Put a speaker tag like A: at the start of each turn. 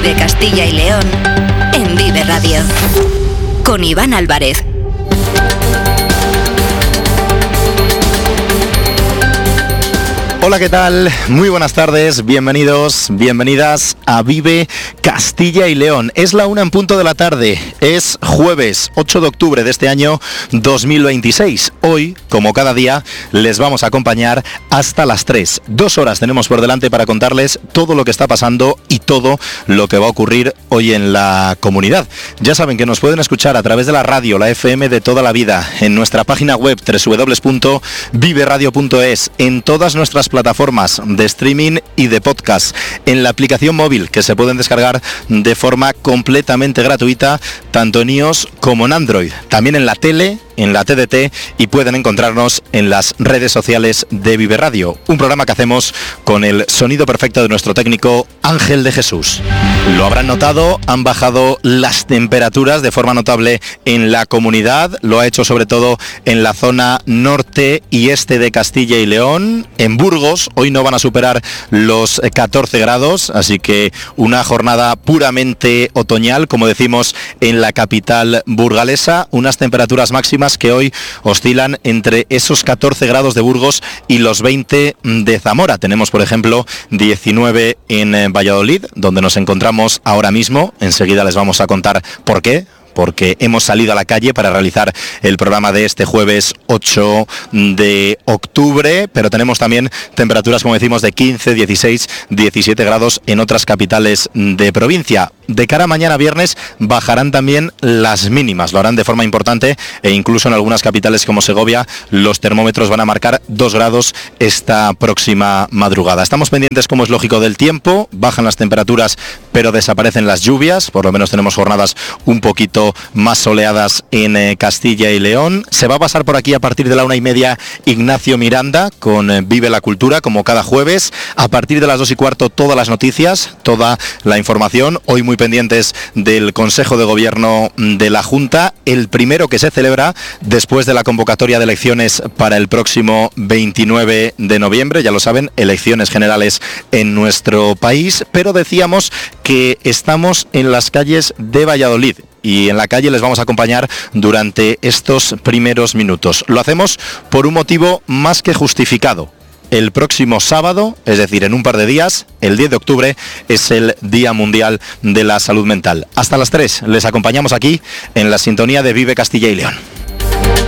A: Vive Castilla y León en Vive Radio. Con Iván Álvarez.
B: Hola, ¿qué tal? Muy buenas tardes, bienvenidos, bienvenidas a Vive Castilla y León. Es la 1 en punto de la tarde, es jueves 8 de octubre de este año 2026. Hoy, como cada día, les vamos a acompañar hasta las 3. 2 horas tenemos por delante para contarles todo lo que está pasando y todo lo que va a ocurrir hoy en la comunidad. Ya saben que nos pueden escuchar a través de la radio, la FM de toda la vida, en nuestra página web www.viveradio.es, en todas nuestras plataformas de streaming y de podcast, en la aplicación móvil que se pueden descargar de forma completamente gratuita, tanto en iOS como en Android, también en la tele, en la TDT, y pueden encontrarnos en las redes sociales de Vive Radio, un programa que hacemos con el sonido perfecto de nuestro técnico Ángel de Jesús. Lo habrán notado, han bajado las temperaturas de forma notable en la comunidad, lo ha hecho sobre todo en la zona norte y este de Castilla y León. En Burgos hoy no van a superar los 14 grados, así que una jornada puramente otoñal, como decimos en la capital burgalesa, unas temperaturas máximas que hoy oscilan entre esos 14 grados de Burgos y los 20 de Zamora. Tenemos, por ejemplo, 19 en Valladolid, donde nos encontramos ahora mismo. Enseguida les vamos a contar por qué. Porque hemos salido a la calle para realizar el programa de este jueves 8 de octubre, pero tenemos también temperaturas, como decimos, de 15, 16, 17 grados en otras capitales de provincia. De cara a mañana viernes bajarán también las mínimas, lo harán de forma importante, e incluso en algunas capitales como Segovia los termómetros van a marcar 2 grados esta próxima madrugada. Estamos pendientes, como es lógico, del tiempo, bajan las temperaturas pero desaparecen las lluvias, por lo menos tenemos jornadas un poquito más soleadas en Castilla y León. Se va a pasar por aquí a partir de la 1:30 Ignacio Miranda con Vive la Cultura, como cada jueves. A partir de las 2:15 todas las noticias, toda la información, hoy muy pendientes del Consejo de Gobierno de la Junta, el primero que se celebra después de la convocatoria de elecciones para el próximo 29 de noviembre, ya lo saben, elecciones generales en nuestro país, pero decíamos que estamos en las calles de Valladolid. Y en la calle les vamos a acompañar durante estos primeros minutos. Lo hacemos por un motivo más que justificado. El próximo sábado, es decir, en un par de días, el 10 de octubre, es el Día Mundial de la Salud Mental. Hasta las 3 les acompañamos aquí en la sintonía de Vive Castilla y León.